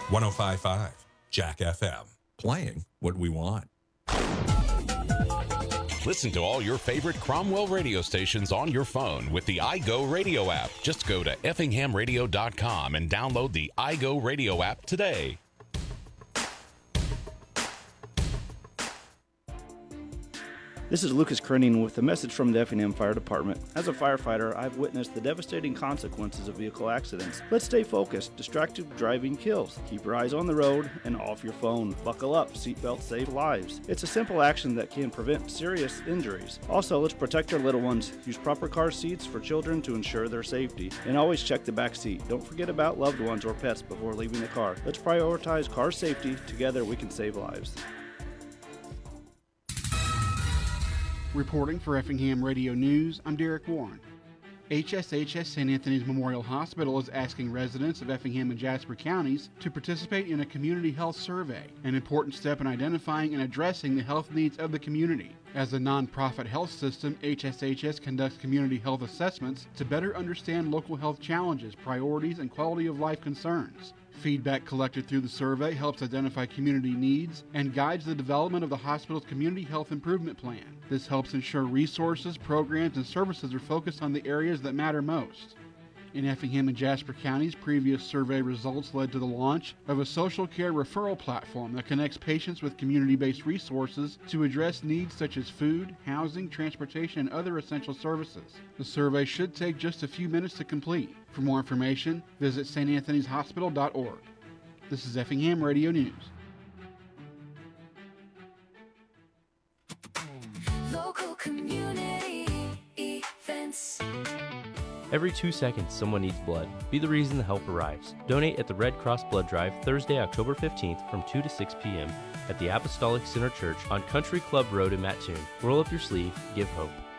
105.5 Jack FM. Playing what we want. Listen to all your favorite Cromwell radio stations on your phone with the iGo Radio app. Just go to effinghamradio.com and download the iGo Radio app today. This is Lucas Krenning with a message from the Effingham Fire Department. As a firefighter, I've witnessed the devastating consequences of vehicle accidents. Let's stay focused. Distracted driving kills. Keep your eyes on the road and off your phone. Buckle up. Seatbelts save lives. It's a simple action that can prevent serious injuries. Also, let's protect our little ones. Use proper car seats for children to ensure their safety. And always check the back seat. Don't forget about loved ones or pets before leaving the car. Let's prioritize car safety. Together, we can save lives. Reporting for Effingham Radio News, I'm Derek Warren. HSHS St. Anthony's Memorial Hospital is asking residents of Effingham and Jasper counties to participate in a community health survey, an important step in identifying and addressing the health needs of the community. As a nonprofit health system, HSHS conducts community health assessments to better understand local health challenges, priorities, and quality of life concerns. Feedback collected through the survey helps identify community needs and guides the development of the hospital's community health improvement plan. This helps ensure resources, programs, and services are focused on the areas that matter most. In Effingham and Jasper counties, previous survey results led to the launch of a social care referral platform that connects patients with community-based resources to address needs such as food, housing, transportation, and other essential services. The survey should take just a few minutes to complete. For more information, visit stanthonyshospital.org. This is Effingham Radio News. Local community events. Every 2 seconds, someone needs blood. Be the reason the help arrives. Donate at the Red Cross Blood Drive Thursday, October 15th from 2 to 6 p.m. at the Apostolic Center Church on Country Club Road in Mattoon. Roll up your sleeve, give hope.